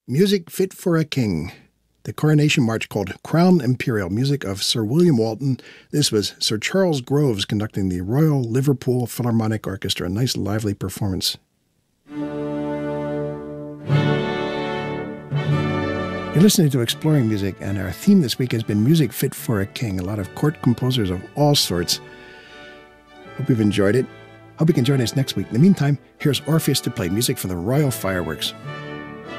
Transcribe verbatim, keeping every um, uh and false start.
Music Fit for a King. The Coronation March called Crown Imperial, music of Sir William Walton. This was Sir Charles Groves conducting the Royal Liverpool Philharmonic Orchestra. A nice, lively performance. You're listening to Exploring Music, and our theme this week has been Music Fit for a King. A lot of court composers of all sorts. Hope you've enjoyed it. Hope you can join us next week. In the meantime, here's Orpheus to play music for the Royal Fireworks.